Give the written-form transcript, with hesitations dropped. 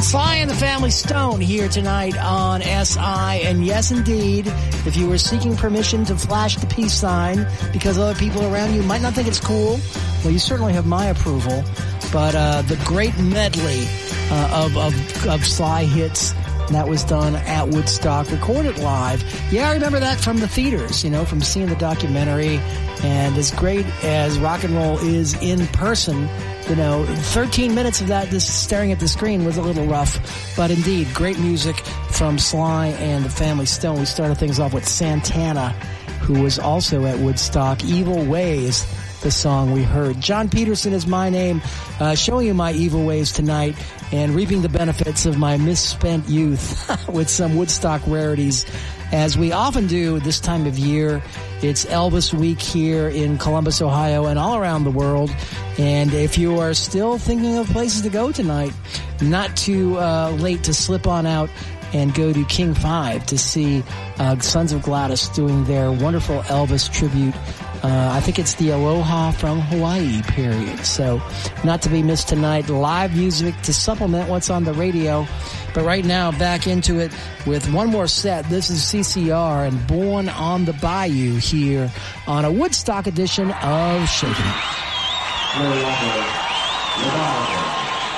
Sly and the Family Stone here tonight on SI. And yes, indeed, if you were seeking permission to flash the peace sign because other people around you might not think it's cool, well, you certainly have my approval. But the great medley of Sly hits that was done at Woodstock, recorded live. Yeah, I remember that from the theaters, from seeing the documentary. And as great as rock and roll is in person, 13 minutes of that just staring at the screen was a little rough. But indeed, great music from Sly and the Family Stone. We started things off with Santana, who was also at Woodstock. Evil Ways, the song we heard. John Peterson is my name, showing you my evil ways tonight and reaping the benefits of my misspent youth with some Woodstock rarities, as we often do this time of year. It's Elvis Week here in Columbus, Ohio, and all around the world. And if you are still thinking of places to go tonight, not too late to slip on out and go to King 5 to see Sons of Gladys doing their wonderful Elvis tribute. I think it's the Aloha from Hawaii period. So not to be missed tonight. Live music to supplement what's on the radio. But right now, back into it with one more set. This is CCR and Born on the Bayou here on a Woodstock edition of Shakin' It.